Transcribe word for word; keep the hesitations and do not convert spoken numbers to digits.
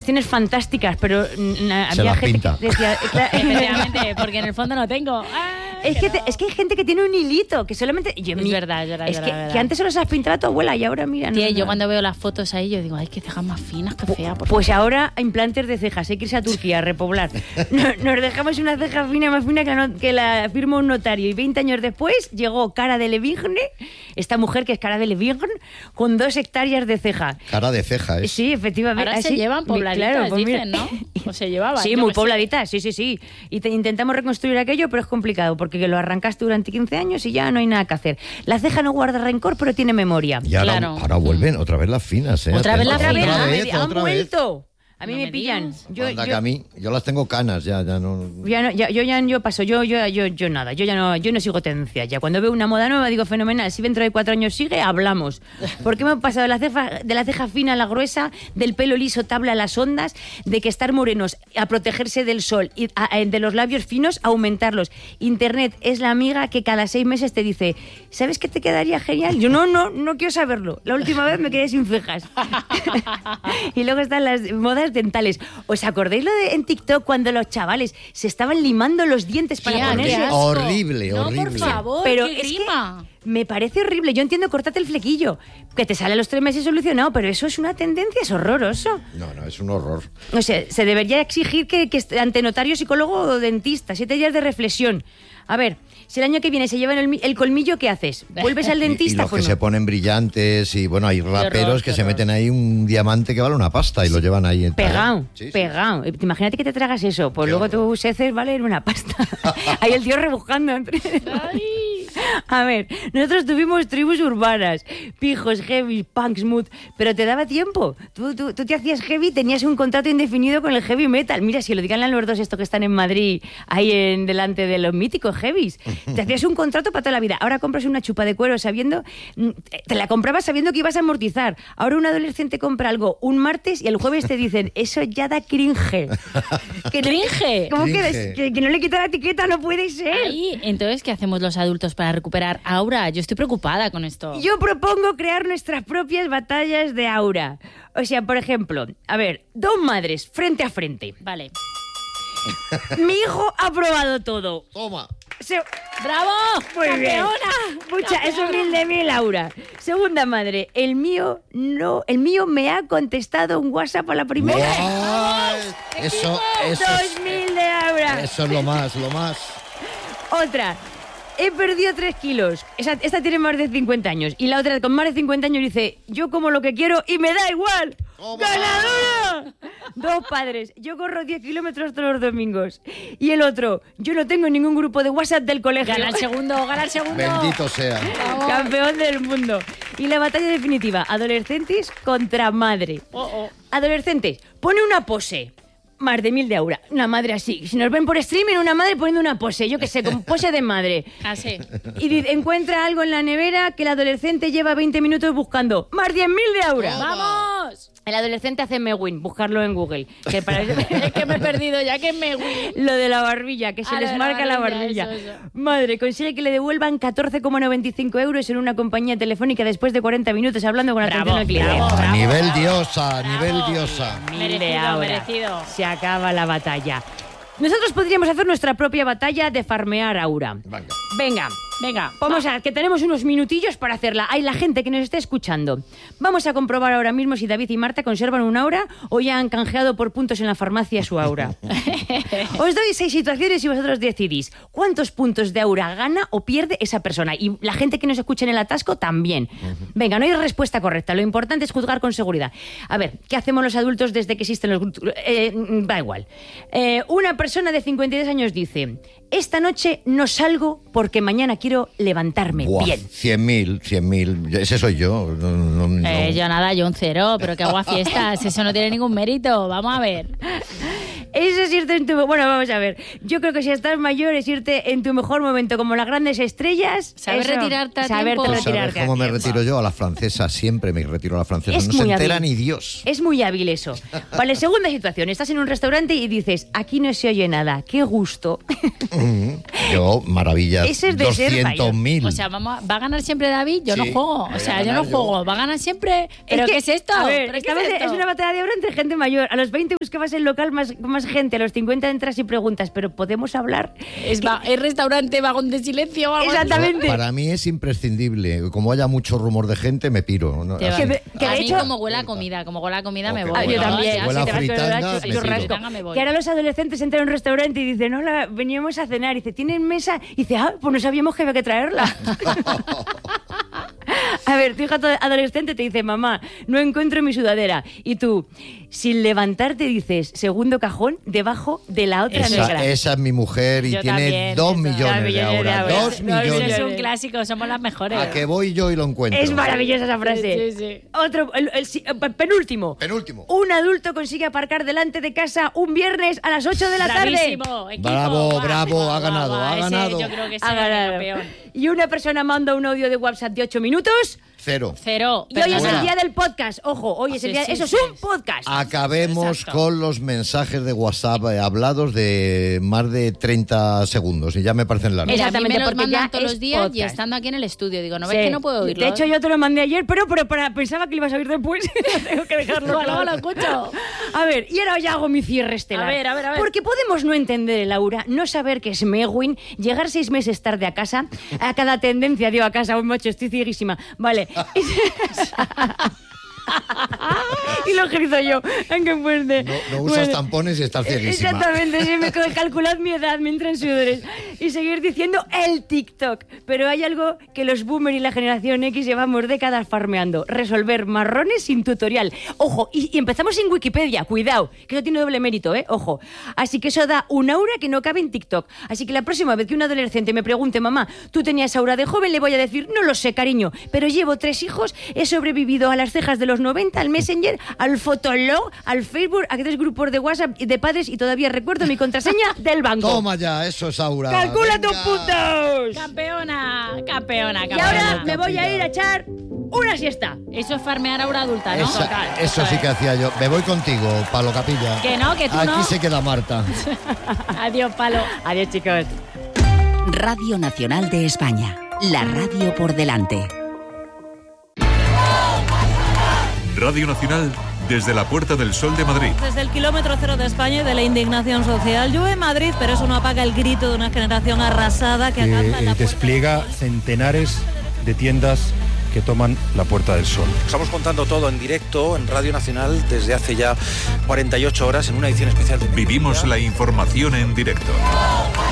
facciones fantásticas, pero na, Se había las gente pinta. que decía... Claro, Efectivamente, porque en el fondo no tengo. Ah, es, que no. te, es que hay gente que tiene un hilito, que solamente... Yo, Es mi- verdad, es verdad, Es es que, verdad, que antes solo se las pintaba tu abuela y ahora mira... Tía, no, yo no. cuando veo las fotos ahí, yo digo, ay, qué cejas más finas, qué fea. Por Pues ahora implantes de cejas, hay que irse a Turquía a repoblar. No- Nos dejamos una ceja fina más fina que la, no- que la firma un notario. Y veinte años después llegó Cara de Levigne, esta mujer que es Cara de Levigne, con dos hectáreas de ceja. Cara de ceja, ¿eh? Sí, efectivamente. Ahora se así- llevan mi- pobladitas, claro, pues mira. dicen, ¿no? O se llevaban. Sí, yo muy qué sé. pobladitas, sí, sí, sí. Y te- intentamos reconstruir aquello, pero es complicado, porque lo arrancaste durante quince años y ya no hay nada que hacer. La ceja no guarda rencor, pero tiene memoria. Y ahora, Claro. ahora vuelven otra vez las finas, ¿eh? Otra vez las Otra finas. Otra vez, vez, han otra vez. vuelto. A mí No me, me pillan. digas. Yo, Anda, yo- que a mí, yo las tengo canas ya, ya no... Ya no, ya, yo ya yo paso, yo, yo, yo, yo nada, yo ya no, yo no sigo tendencia ya. Cuando veo una moda nueva digo fenomenal, si dentro de cuatro años sigue, hablamos. Porque me he pasado de la ceja, de la ceja fina a la gruesa, del pelo liso tabla a las ondas, de que estar morenos a protegerse del sol y a- a- de los labios finos a aumentarlos. Internet es la amiga que cada seis meses te dice, ¿sabes qué te quedaría genial? Yo no, no, no quiero saberlo. La última vez me quedé sin cejas. Y luego están las modas dentales. ¿Os acordáis lo de en TikTok cuando los chavales se estaban limando los dientes para Tía, qué ponerse? asco. Horrible, no, horrible. por favor, Pero qué es que grima. me parece horrible. Yo entiendo, córtate el flequillo, que te sale a los tres meses solucionado, pero eso es una tendencia, es horroroso. No, no, es un horror. O sea, se debería exigir que, que esté ante notario, psicólogo o dentista, siete días de reflexión. A ver, si el año que viene se llevan el, mi- el colmillo, ¿qué haces? ¿Vuelves al Y, y dentista? los Pues que no. se ponen brillantes y bueno, hay raperos horror, que qué se horror. meten ahí un diamante que vale una pasta y lo llevan ahí en Pegado, Sí, sí. pegado. Imagínate que te tragas eso, pues Qué luego horror. tus heces valen una pasta. Ahí el tío rebuscando entre... A ver, nosotros tuvimos tribus urbanas, pijos, heavy, punk, smooth, pero te daba tiempo. Tú, tú, tú te hacías heavy, tenías un contrato indefinido con el heavy metal. Mira, si lo digan a los dos estos que están en Madrid, ahí en delante de los míticos heavies, te hacías un contrato para toda la vida. Ahora compras una chupa de cuero sabiendo, te la comprabas sabiendo que ibas a amortizar. Ahora un adolescente compra algo un martes y el jueves te dicen, eso ya da cringe. Que no- ¿Cringe? ¿Cómo que, Cringe. que, que no le quita la etiqueta? No puede ser. Ahí, entonces, ¿qué hacemos los adultos para recuperar aura? Yo estoy preocupada con esto. Yo propongo crear nuestras propias batallas de aura. O sea, por ejemplo, a ver, dos madres frente a frente. Vale. Mi hijo ha probado todo. Toma. Se- ¡Bravo! Muy bien. ¡Campeona! Mucha, es ¡Campeona! humilde mi Laura. Segunda madre, el mío no, el mío me ha contestado un WhatsApp a la primera. Ay, eso, eso, Dos es, mil de aura. eso es lo más, lo más. Otra. He perdido tres kilos. Esa- esta tiene más de cincuenta años. Y la otra con más de cincuenta años dice, yo como lo que quiero y me da igual. ¡Toma! ¡Ganadora! Dos padres. Yo corro diez kilómetros todos los domingos. Y el otro, yo no tengo ningún grupo de WhatsApp del colegio. Gana el segundo, gana el segundo. Bendito sea. Campeón del mundo. Y la batalla definitiva, adolescentes contra madre. Oh, oh. Adolescentes, pone una pose. Más de mil de aura. Una madre así. Si nos ven por streaming, una madre poniendo una pose. Yo qué sé, con pose de madre. Así. Y dice, encuentra algo en la nevera que el adolescente lleva veinte minutos buscando. ¡Más diez mil de aura! ¡Vamos! El adolescente hace Mewin, buscarlo en Google. Que para Es que me he perdido ya que me... Lo de la barbilla, que se Ah, les lo de la marca la barbilla, barbilla. eso, eso. Madre, consigue que le devuelvan catorce coma noventa y cinco euros en una compañía telefónica después de cuarenta minutos hablando con Bravo, atención al cliente. bravo. A nivel bravo. diosa, a nivel diosa. Mil de Merecido, aura. merecido. Se acaba la batalla. Nosotros podríamos hacer nuestra propia batalla de farmear aura. Venga. Venga, Venga, vamos a que tenemos unos minutillos para hacerla. Hay la gente que nos está escuchando. Vamos a comprobar ahora mismo si David y Marta conservan un aura o ya han canjeado por puntos en la farmacia su aura. Os doy seis situaciones y vosotros decidís cuántos puntos de aura gana o pierde esa persona. Y la gente que nos escucha en el atasco también. Venga, no hay respuesta correcta. Lo importante es juzgar con seguridad. A ver, ¿qué hacemos los adultos desde que existen los grupos? Eh, da igual. Eh, una persona de cincuenta y dos años dice: esta noche no salgo porque mañana quiero levantarme Buah, bien. cien mil, cien mil. Ese soy yo. No, no, no. Eh, yo nada, yo un cero, pero que hago fiestas, eso no tiene ningún mérito. Vamos a ver. Eso es irte en tu... Bueno, vamos a ver. Yo creo que si estás mayor es irte en tu mejor momento, como las grandes estrellas. Saber eso, retirarte a saberte tiempo. ¿Sabes retirarte a cómo me tiempo. retiro yo? A la francesa, siempre me retiro a la francesa. Es no se muy entera hábil. ni Dios. Es muy hábil eso. Vale, segunda situación. Estás en un restaurante y dices, aquí no se oye nada. ¡Qué gusto! Yo, maravillas. Ese es de ser doscientos mil. O sea, vamos, ¿va a ganar siempre David? Yo Sí, no juego. voy O a sea, yo ganar no yo. juego. ¿Va a ganar siempre? ¿Pero que, qué es esto? A ver, ¿Pero qué esta es vez esto? es una batalla de oro entre gente mayor. A los veinte buscabas el local más, con más gente. A los cincuenta entras y preguntas, ¿pero podemos hablar? Es, va- es restaurante vagón de silencio o algo así. Exactamente. Para mí es imprescindible. Como haya mucho rumor de gente, me piro. ¿no? Te Así. va. Que de- que a de mí hecho- como huele a comida, como huele a comida me Ok, voy. Ah, yo Huele a- también. huele a Si te vas con el fritanga, churrasco, me churrasco. fritanga, me voy. Que ahora los adolescentes entran a un restaurante y dicen, hola, veníamos a cenar. Y dice, ¿tienen mesa? Y dice, ah, pues no sabíamos que había que traerla. A ver, tu hija adolescente te dice, mamá, no encuentro mi sudadera. Y tú, sin levantarte, dices, segundo cajón, debajo de la otra Esa, negra. esa es mi mujer y Yo tiene también, dos eso. millones Dos de millones de ahora. ahora. Dos Dos Eso millones. es un clásico, somos las mejores. A que voy yo y lo encuentro. Es maravillosa esa frase. Sí, sí, sí. Otro, el, el si- eh, penúltimo. Penúltimo. Un adulto consigue aparcar delante de casa un viernes a las ocho de la tarde. Bravísimo, equipo. Bravo, Guau, bravo, guau, ha ganado, guau, ha ese ganado. Yo creo que ese Ha es el ganado. campeón. Y una persona manda un audio de WhatsApp de ocho minutos. Cero. Cero. Y hoy es Fuera. el día del podcast. Ojo, hoy es el Sí, día. sí, Eso es sí. un podcast. Acabemos Exacto. con los mensajes de WhatsApp eh, hablados de más de treinta segundos y ya me parecen largos. Mira, a mí me Exactamente, los porque mandan ya todos es los días y podcast. estando aquí en el estudio. Digo, ¿no Sí. ves que no puedo oírlo? De hecho, yo te lo mandé ayer, pero, pero para, pensaba que lo ibas a oír después. Tengo que dejarlo. Luego claro. lo escucho. A ver, y ahora ya hago mi cierre estelar. A ver, a ver, a ver. Porque podemos no entender, Laura, no saber qué es Megwin, llegar seis meses tarde a casa, a cada tendencia, digo, a casa, un macho, estoy cieguísima. Vale. Y lo grito yo. ¡Ay, qué fuerte! No, no usas Bueno. tampones y estás cieguísima. Exactamente, sí, me co- calculad mi edad, me entran sudores. Y seguir diciendo el TikTok. Pero hay algo que los boomers y la generación X llevamos décadas farmeando. Resolver marrones sin tutorial. Ojo, y, y empezamos sin Wikipedia, cuidado, que eso tiene doble mérito, ¿eh? Ojo. Así que eso da un aura que no cabe en TikTok. Así que la próxima vez que un adolescente me pregunte, mamá, ¿tú tenías aura de joven? Le voy a decir, no lo sé, cariño, pero llevo tres hijos, he sobrevivido a las cejas de los noventa, al Messenger, al Fotolog, al Facebook, a tres grupos de WhatsApp de padres y todavía recuerdo mi contraseña del banco. Toma ya, eso es Aura. ¡Calcula Venga. tus puntos! Campeona, campeona, Y campeona. ahora me voy a ir a echar una siesta. Eso es farmear aura adulta, ¿no? Esa- Total. eso sí que hacía yo. Me voy contigo, Palo Capilla. Que no, que tú Aquí no. se queda Marta. Adiós, palo. Adiós, chicos. Radio Nacional de España. La radio por delante. Radio Nacional desde la Puerta del Sol de Madrid. Desde el kilómetro cero de España y de la indignación social. Llueve en Madrid, pero eso no apaga el grito de una generación arrasada que acampa en la que puerta despliega centenares de tiendas que toman la Puerta del Sol. Estamos contando todo en directo en Radio Nacional desde hace ya cuarenta y ocho horas en una edición especial de Vivimos la información en directo.